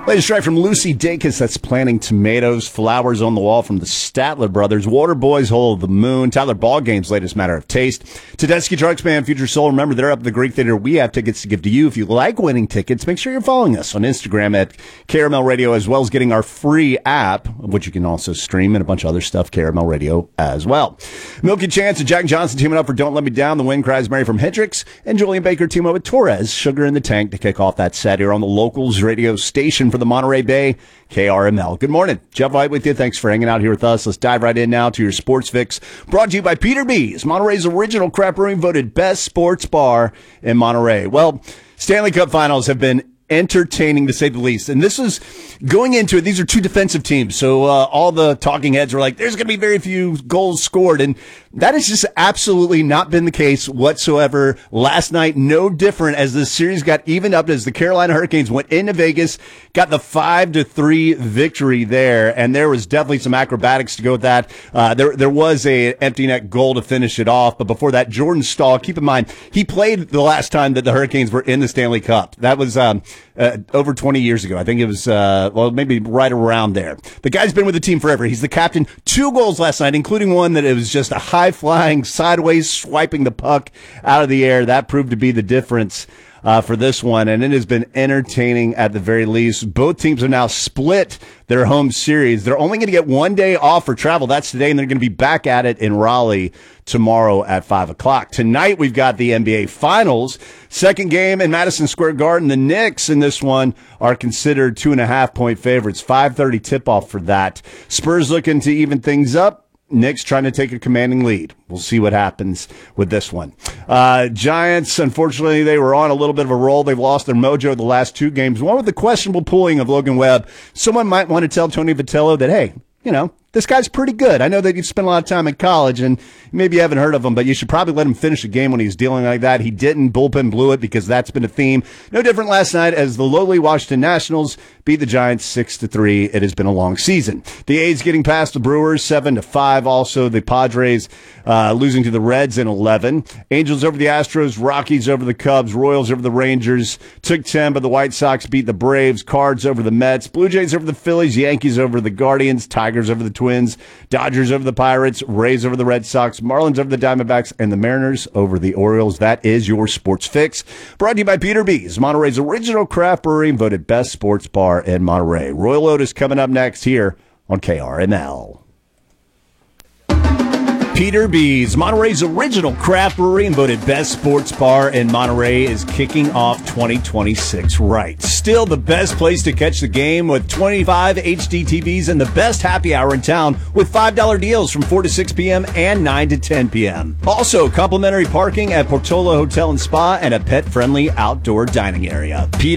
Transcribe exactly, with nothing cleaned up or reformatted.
Latest strike from Lucy Dacus that's planting tomatoes. Flowers on the wall from the Statler brothers. Waterboys, Hole of the Moon. Tyler Ballgame's latest matter of taste. Tedeschi Trucks Band, Future Soul. Remember, they're up at the Greek Theater. We have tickets to give to you. If you like winning tickets, make sure you're following us on Instagram at K R M L Radio, as well as getting our free app, which you can also stream, and a bunch of other stuff, K R M L Radio as well. Milky Chance and Jack Johnson teaming up for Don't Let Me Down. The Wind Cries Mary from Hendrix. And Julian Baker teaming up with Torres. Sugar in the Tank to kick off that set here on the Locals radio station for the Monterey Bay, K R M L. Good morning. Jeff White with you. Thanks for hanging out here with us. Let's dive right in now to your Sports Fix, brought to you by Peter B's, Monterey's original craft brewing, voted best sports bar in Monterey. Well, Stanley Cup Finals have been entertaining, to say the least. And this is going into it. These are two defensive teams. So uh, all the talking heads were like, there's going to be very few goals scored. And that has just absolutely not been the case whatsoever. Last night, no different, as the series got evened up as the Carolina Hurricanes went into Vegas, got the five to three victory there. And there was definitely some acrobatics to go with that. Uh, there, there was a empty net goal to finish it off. But before that, Jordan Staal, keep in mind, he played the last time that the Hurricanes were in the Stanley Cup. That was, um, Uh, over twenty years ago. I think it was, uh, well, maybe right around there. The guy's been with the team forever. He's the captain. Two goals last night, including one that it was just a high-flying, sideways, swiping the puck out of the air. That proved to be the difference uh, for this one, and it has been entertaining at the very least. Both teams are now split their home series. They're only going to get one day off for travel. That's today, and they're going to be back at it in Raleigh tomorrow at five o'clock. Tonight, we've got the N B A Finals. Second game in Madison Square Garden. The Knicks in this one are considered two and a half point favorites. five thirty tip-off for that. Spurs looking to even things up. Knicks trying to take a commanding lead. We'll see what happens with this one. Uh, Giants, unfortunately, they were on a little bit of a roll. They've lost their mojo the last two games. One with the questionable pulling of Logan Webb. Someone might want to tell Tony Vitello that, hey, you know, this guy's pretty good. I know that you spent a lot of time in college, and maybe you haven't heard of him, but you should probably let him finish a game when he's dealing like that. He didn't. Bullpen blew it because that's been a theme. No different last night as the lowly Washington Nationals beat the Giants six to three. It has been a long season. The A's getting past the Brewers seven to five. Also, the Padres uh, losing to the Reds in eleven. Angels over the Astros. Rockies over the Cubs. Royals over the Rangers. Took ten, but the White Sox beat the Braves. Cards over the Mets. Blue Jays over the Phillies. Yankees over the Guardians. Tigers over the Twins. Dodgers over the Pirates. Rays over the Red Sox. Marlins over the Diamondbacks. And the Mariners over the Orioles. That is your Sports Fix. Brought to you by Peter B's, Monterey's original craft brewery, voted best sports bar in Monterey. Royal Otis coming up next here on K R M L. Peter B's, Monterey's original craft brewery and voted best sports bar in Monterey, is kicking off twenty twenty-six right. Still the best place to catch the game with twenty-five H D T Vs and the best happy hour in town with five dollar deals from four to six p.m. and nine to ten p.m. Also, complimentary parking at Portola Hotel and Spa and a pet-friendly outdoor dining area. Peter